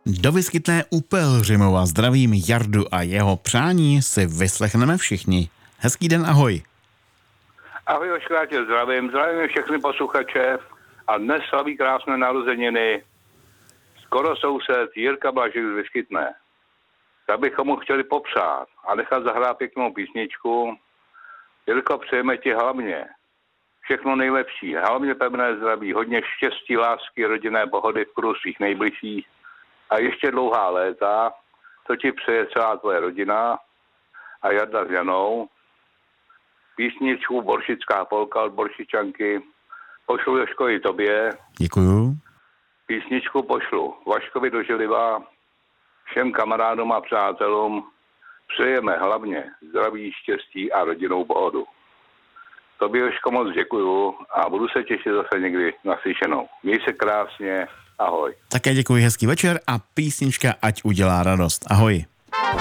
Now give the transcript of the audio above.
Do Vyskytné u Pelhřimova zdravím Jardu a jeho přání si vyslechneme všichni. Hezký den, ahoj. Ahoj, Oška, tě zdravím všechny posluchače a dnes slaví krásné narozeniny skoro soused Jirka Blažek z Vyskytné. Tak bychom mu chtěli popřát a nechat zahrát pěknou písničku. Jirko, přejeme ti hlavně všechno nejlepší, hlavně pevné zdraví, hodně štěstí, lásky, rodinné pohody v kruhu svých nejbližších a ještě dlouhá léta, to ti přeje celá tvoje rodina a Jarda s Janou. Písničku Boršická polka od Boršičanky pošlu Joškovi tobě. Děkuju. Písničku pošlu Vaškovi do Žiliva, všem kamarádům a přátelům. Přejeme hlavně zdraví, štěstí a rodinnou pohodu. Tobě, Joško, moc děkuju a budu se těšit zase někdy naslyšenou. Měj se krásně, ahoj. Také děkuji, hezký večer a písnička Ať udělá radost. Ahoj.